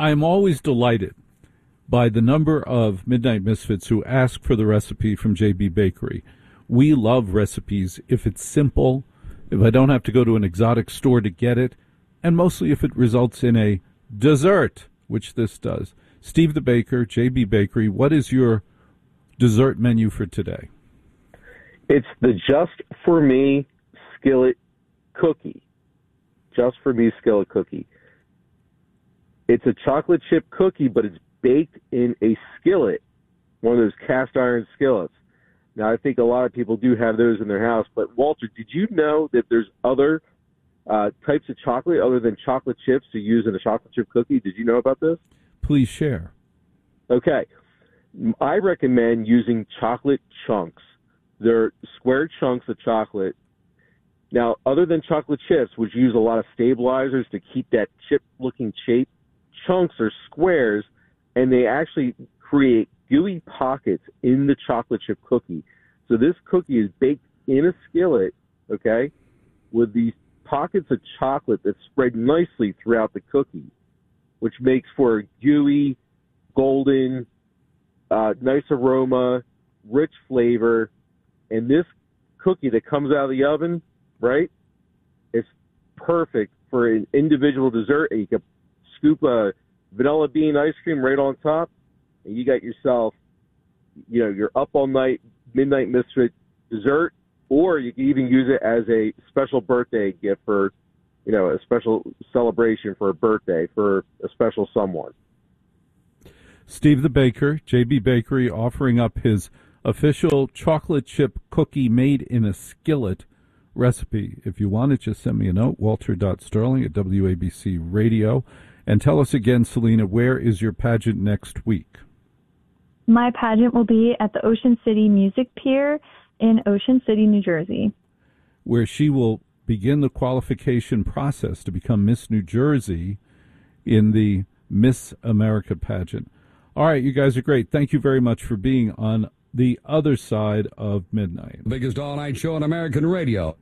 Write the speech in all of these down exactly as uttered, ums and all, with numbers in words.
I'm always delighted by the number of Midnight Misfits who ask for the recipe from J B Bakery. We love recipes if it's simple, if I don't have to go to an exotic store to get it, and mostly if it results in a dessert, which this does. Steve the Baker, J B Bakery, what is your dessert menu for today? It's the Just For Me Skillet Cookie. Just For Me Skillet Cookie. It's a chocolate chip cookie, but it's baked in a skillet, one of those cast iron skillets. Now, I think a lot of people do have those in their house, but Walter, did you know that there's other uh, types of chocolate other than chocolate chips to use in a chocolate chip cookie? Did you know about this? Please share. Okay. I recommend using chocolate chunks. They're square chunks of chocolate. Now, other than chocolate chips, which use a lot of stabilizers to keep that chip-looking shape, chunks are squares, and they actually create gooey pockets in the chocolate chip cookie. So this cookie is baked in a skillet, okay, with these pockets of chocolate that spread nicely throughout the cookie, which makes for a gooey, golden, uh, nice aroma, rich flavor. And this cookie that comes out of the oven, right, is perfect for an individual dessert. And you can scoop a vanilla bean ice cream right on top, and you got yourself, you know, your up all night Midnight Misfit dessert, or you can even use it as a special birthday gift for, you know, a special celebration for a birthday for a special someone. Steve the Baker, J B Bakery, offering up his official chocolate chip cookie made in a skillet recipe. If you want it, just send me a note, walter dot sterling at W A B C Radio. And tell us again, Selena, where is your pageant next week? My pageant will be at the Ocean City Music Pier in Ocean City, New Jersey, where she will begin the qualification process to become Miss New Jersey in the Miss America pageant. All right, you guys are great. Thank you very much for being on the other side of midnight. Biggest all-night show on American radio.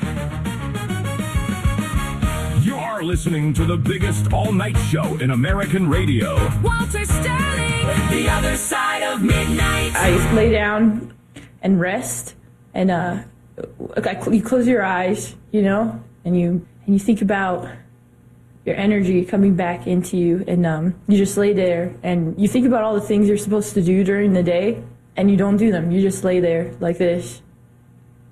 You're listening to the biggest all-night show in American radio. Walter Sterling, the other side of midnight. I lay down and rest, and uh, you close your eyes, you know, and you and you think about your energy coming back into you, and um, you just lay there, and you think about all the things you're supposed to do during the day, and you don't do them. You just lay there like this,